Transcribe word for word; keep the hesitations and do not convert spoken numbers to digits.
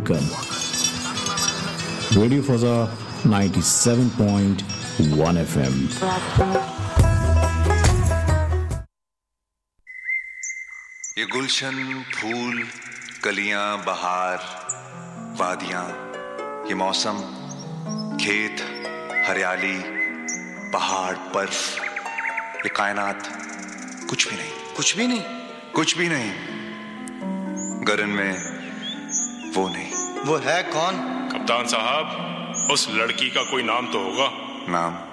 Wakam. Radio Faza ninety-seven point one F M. ये गुलशन, फूल, कलियां, बहार, वादियां, ये मौसम, खेत, हरियाली, पहाड़, बर्फ, ये कायनात कुछ भी नहीं, कुछ भी नहीं, कुछ भी नहीं अगर इनमें वो नहीं। वो है कौन? कप्तान साहब, उस लड़की का कोई नाम तो होगा। नाम